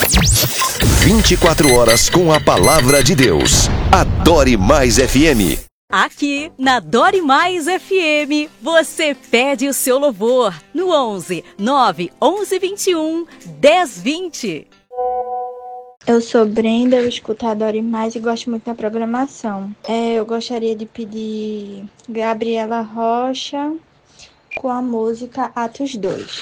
24 horas com a palavra de Deus. Adore Mais FM. Aqui na Dore Mais FM, você pede o seu louvor no 11 9 11 21 10 20. Eu sou Brenda, eu escuto a Dore Mais e gosto muito da programação. Eu gostaria de pedir Gabriela Rocha com a música Atos 2.